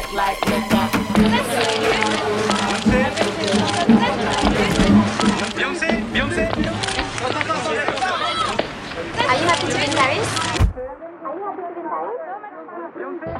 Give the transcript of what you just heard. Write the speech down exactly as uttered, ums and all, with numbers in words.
up like Mecca. Beyoncé, Beyoncé. Are you happy to be in Paris? Beyoncé.